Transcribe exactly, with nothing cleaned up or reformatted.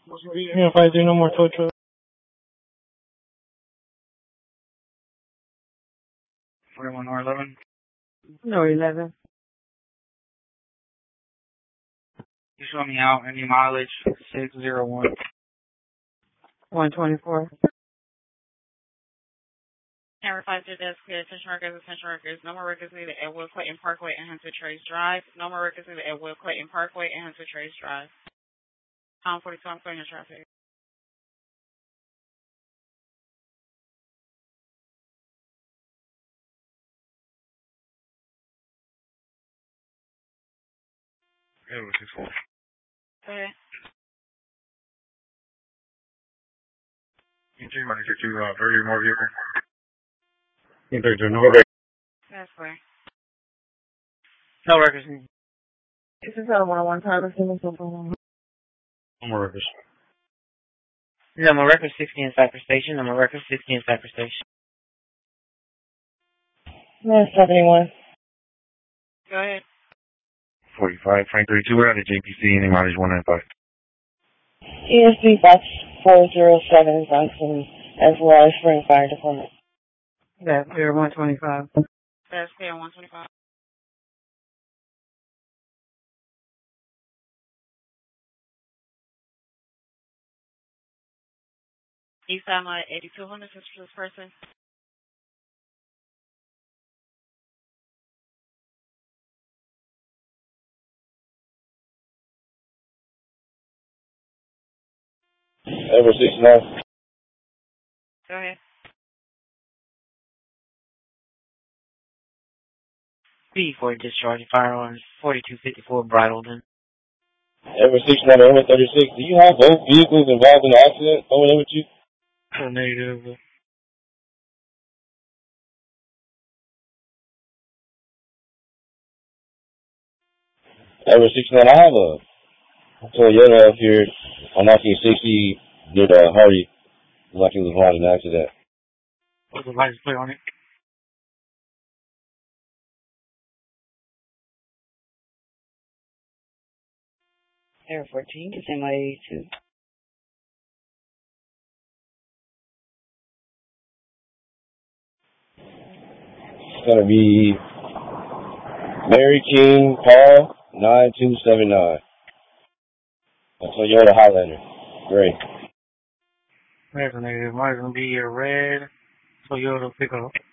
Yeah, if I do no more tow truck. forty-one or eleven? No, eleven. You show me out any mileage, six zero one. one twenty-four. Number five to desk, attention workers, attention workers. No more records needed at Will Clayton Parkway and Hunter Trace Drive. No more records needed at Will Clayton Parkway and Hunter Trace Drive. Tom forty-two, I'm clearing the traffic. Yeah, six four. Go ahead. You two want to get you uh, thirty or more vehicle? You better do no. That's clear. No records. This is a one-on-one time. No more records. No more records, sixteen Cypress Station. No more records, sixteen Cypress Station. No, seventy-one. Go ahead. forty-five, Frank thirty-two, we're out of J P C, any mileage one ninety-five. E S B box four zero seven is on scene, as well as Spring Fire Department. That's clear, one twenty-five. That's clear, one twenty-five. East side line eighty-two hundred, this for this person. Ever sixty-nine. Go ahead. B for discharging firearms, forty-two fifty-four Bridleton. Ever sixty-nine, Ever thirty-six. Do you have both vehicles involved in the accident over there with you? Oh, negative. Ever sixty-nine, I have a Toyota up here on nineteen sixty near the Hardy. Like he was involved in an accident. What's the license plate on it? Air fourteen, it's M I eighty-two. It's going to be Mary King Paul nine two seven nine. A Toyota Highlander. Great. That's a negative. Mine's going to be a red Toyota pickup.